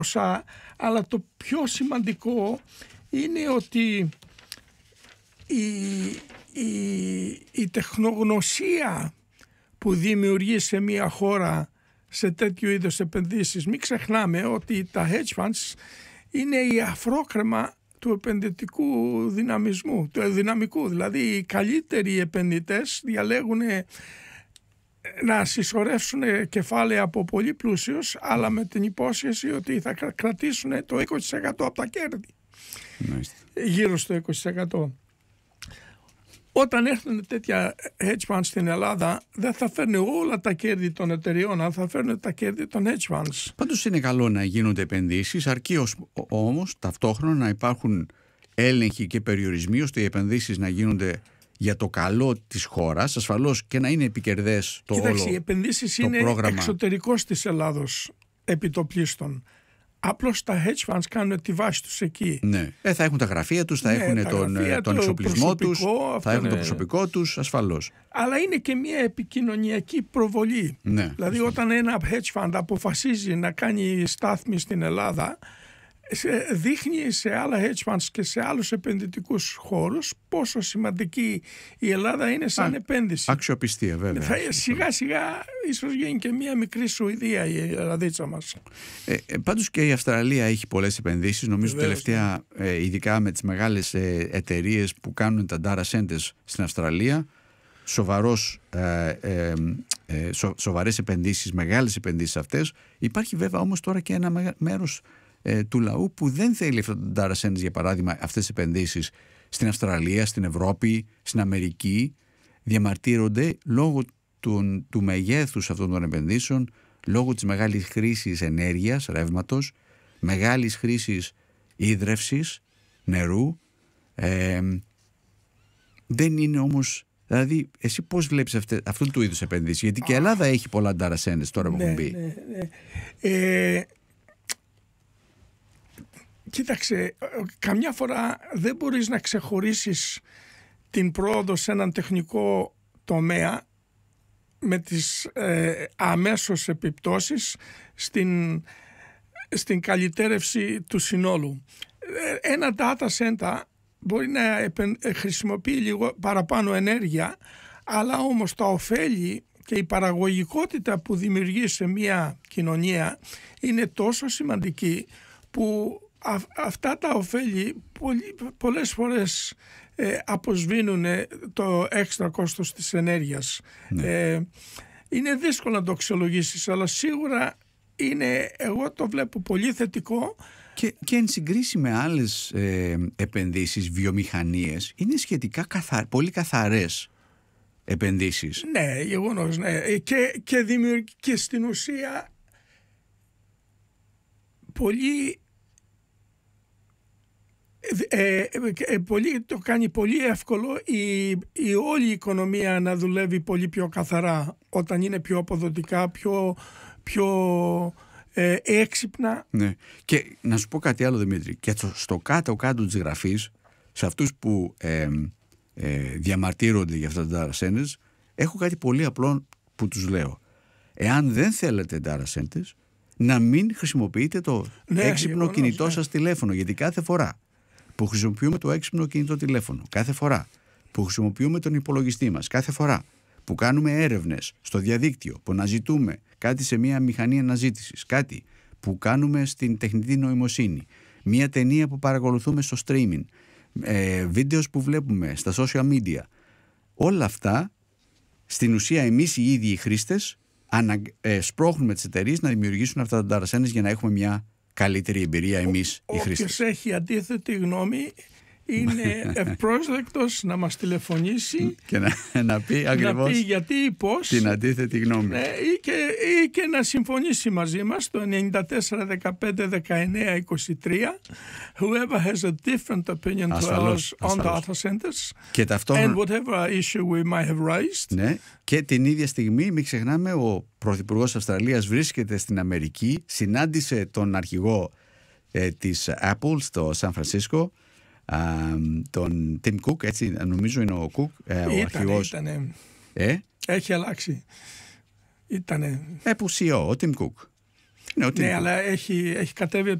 αλλά το πιο σημαντικό είναι ότι η τεχνογνωσία που δημιουργεί σε μια χώρα σε τέτοιου είδους επενδύσεις, μην ξεχνάμε ότι τα hedge funds είναι η αφρόκρεμα του επενδυτικού δυναμικού, δηλαδή οι καλύτεροι επενδυτές διαλέγουν να συσσωρεύσουν κεφάλαια από πολύ πλούσιους, αλλά με την υπόσχεση ότι θα κρατήσουν το 20% από τα κέρδη. Γύρω στο 20%. Όταν έρθουν τέτοια hedge funds στην Ελλάδα, δεν θα φέρνουν όλα τα κέρδη των εταιριών, αλλά θα φέρνουν τα κέρδη των hedge funds. Πάντως είναι καλό να γίνονται επενδύσεις, αρκεί όμως ταυτόχρονα να υπάρχουν έλεγχοι και περιορισμοί, ώστε οι επενδύσεις να γίνονται για το καλό της χώρας, ασφαλώς και να είναι επικερδές το Κοίταξε, όλο οι επενδύσεις είναι πρόγραμμα. εξωτερικός της Ελλάδος επιτοπλίστων. Απλώς τα hedge funds κάνουν τη βάση τους εκεί. Ναι. Θα έχουν τα γραφεία τους, θα έχουν τον εξοπλισμό τους, θα έχουν το προσωπικό τους, ασφαλώς. Αλλά είναι και μια επικοινωνιακή προβολή. Ναι. Δηλαδή όταν ένα hedge fund αποφασίζει να κάνει στάθμη στην Ελλάδα, δείχνει σε άλλα hedge funds και σε άλλους επενδυτικούς χώρους πόσο σημαντική η Ελλάδα είναι σαν επένδυση. Αξιοπιστία, βέβαια. Σιγά σιγά ίσως γίνει και μια μικρή Σουηδία η Ελλαδίτσα μας. Πάντως και η Αυστραλία έχει πολλές επενδύσεις. Νομίζω τελευταία, ειδικά με τις μεγάλες εταιρείες που κάνουν τα data centers στην Αυστραλία, σοβαρές επενδύσεις, μεγάλες επενδύσεις αυτές. Υπάρχει βέβαια όμως τώρα και ένα μέρος του λαού που δεν θέλει αυτά τα data centers, για παράδειγμα, αυτές τις επενδύσεις στην Αυστραλία, στην Ευρώπη, στην Αμερική. Διαμαρτύρονται λόγω του μεγέθους αυτών των επενδύσεων, λόγω της μεγάλης χρήσης ενέργειας, ρεύματος, μεγάλης χρήσης ίδρευσης, νερού. Δεν είναι όμως... Δηλαδή, εσύ πώς βλέπεις αυτού του είδους επενδύσεις? Γιατί και η Ελλάδα έχει πολλά data centers τώρα που έχουν πει. Κοίταξε, καμιά φορά δεν μπορείς να ξεχωρίσεις την πρόοδο σε έναν τεχνικό τομέα με τις αμέσως επιπτώσεις στην καλυτέρευση του συνόλου. Ένα data center μπορεί να χρησιμοποιεί λίγο παραπάνω ενέργεια, αλλά όμως τα ωφέλη και η παραγωγικότητα που δημιουργεί σε μια κοινωνία είναι τόσο σημαντική που αυτά τα ωφέλη πολλές φορές αποσβήνουν το έξτρα κόστος της ενέργειας. Ναι. Είναι δύσκολο να το αξιολογήσεις, αλλά σίγουρα εγώ το βλέπω πολύ θετικό. Και εν συγκρίση με άλλες επενδύσεις, βιομηχανίες, είναι σχετικά πολύ καθαρές επενδύσεις. Ναι, γεγονός, ναι. Και στην ουσία το κάνει πολύ εύκολο η όλη η οικονομία να δουλεύει πολύ πιο καθαρά όταν είναι πιο αποδοτικά, πιο έξυπνα. Ναι. Και να σου πω κάτι άλλο, Δημήτρη, και στο κάτω-κάτω της γραφής, σε αυτούς που διαμαρτύρονται για αυτά τα data centers, έχω κάτι πολύ απλό που τους λέω. Εάν δεν θέλετε data centers, να μην χρησιμοποιείτε το έξυπνο κινητό σας τηλέφωνο, γιατί κάθε φορά που χρησιμοποιούμε το έξυπνο κινητό τηλέφωνο, κάθε φορά που χρησιμοποιούμε τον υπολογιστή μας, κάθε φορά που κάνουμε έρευνες στο διαδίκτυο, που αναζητούμε κάτι σε μια μηχανή αναζήτησης, κάτι που κάνουμε στην τεχνητή νοημοσύνη, μια ταινία που παρακολουθούμε στο streaming, βίντεο που βλέπουμε στα social media, όλα αυτά στην ουσία εμείς οι ίδιοι οι χρήστες σπρώχνουμε τις εταιρείες να δημιουργήσουν αυτά τα data centers για να έχουμε μια καλύτερη εμπειρία εμείς οι χρήστες. Όποιος έχει αντίθετη γνώμη είναι ευπρόσδεκτος να μας τηλεφωνήσει και να πει ακριβώς να πει γιατί ή πώς την αντίθετη γνώμη. Ναι, ή και να συμφωνήσει μαζί μας το 94 15 19 23. Whoever has a different opinion to ours on data centers and whatever issue we might have raised. Ναι, και την ίδια στιγμή μην ξεχνάμε, ο Πρωθυπουργός Αυστραλίας βρίσκεται στην Αμερική, συνάντησε τον αρχηγό της Apple στο Σαν Φρανσίσκο, τον Tim Cook, έτσι νομίζω είναι ο Cook, ο αρχηγός. Έχει αλλάξει. Ήτανε. Που CEO, ο Tim Cook. Ναι, αλλά έχει κατέβει